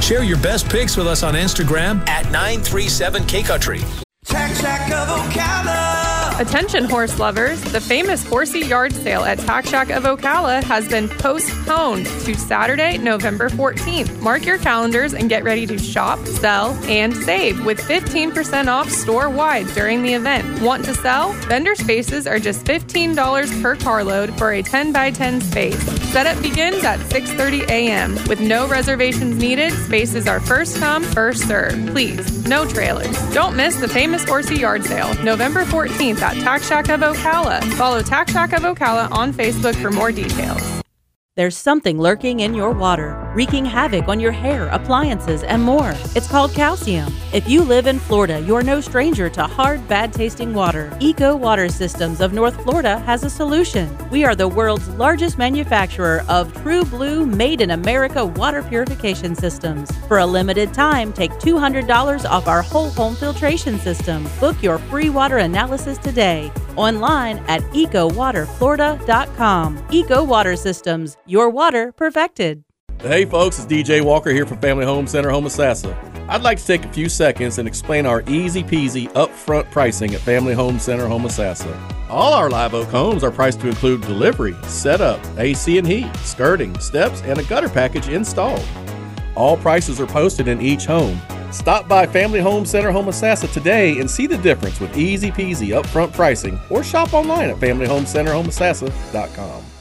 Share your best pics with us on Instagram at 937KCountry. Tack Shack of Ocala. Attention horse lovers, the famous horsey yard sale at Tack Shack of Ocala has been postponed to Saturday, November 14th. Mark your calendars and get ready to shop, sell, and save with 15% off store-wide during the event. Want to sell? Vendor spaces are just $15 per carload for a 10x10 space. Setup begins at 6:30 a.m. With no reservations needed, spaces are first come, first served. Please, no trailers. Don't miss the famous horsey yard sale, November 14th at Tack Shack of Ocala. Follow Tack Shack of Ocala on Facebook for more details. There's something lurking in your water, wreaking havoc on your hair, appliances, and more. It's called calcium. If you live in Florida, you're no stranger to hard, bad-tasting water. Eco Water Systems of North Florida has a solution. We are the world's largest manufacturer of True Blue made-in-America water purification systems. For a limited time, take $200 off our whole home filtration system. Book your free water analysis today. Online at ecowaterflorida.com. Eco Water Systems, your water perfected. Hey folks, it's DJ Walker here from Family Home Center, Homosassa. I'd like to take a few seconds and explain our easy peasy upfront pricing at Family Home Center, Homosassa. All our Live Oak homes are priced to include delivery, setup, AC and heat, skirting, steps, and a gutter package installed. All prices are posted in each home. Stop by Family Home Center Homosassa today and see the difference with easy peasy upfront pricing, or shop online at familyhomecenterhomosassa.com.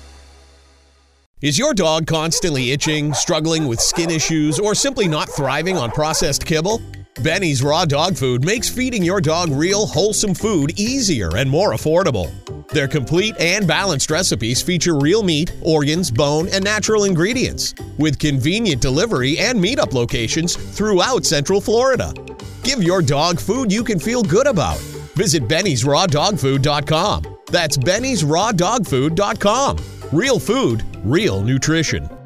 Is your dog constantly itching, struggling with skin issues, or simply not thriving on processed kibble? Benny's Raw Dog Food makes feeding your dog real, wholesome food easier and more affordable. Their complete and balanced recipes feature real meat, organs, bone, and natural ingredients, with convenient delivery and meetup locations throughout Central Florida. Give your dog food you can feel good about. Visit Benny'sRawDogFood.com. That's Benny'sRawDogFood.com. Real food, real nutrition.